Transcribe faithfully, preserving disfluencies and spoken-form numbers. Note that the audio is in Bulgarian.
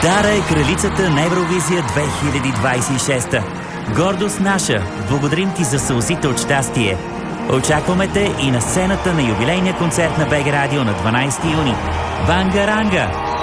Дара е кралицата на Евровизия две хиляди двадесет и шеста. Гордост наша, благодарим ти за сълзите от щастие. Очакваме те и на сцената на юбилейния концерт на БГ Радио на дванадесети юни. Банга Ранга!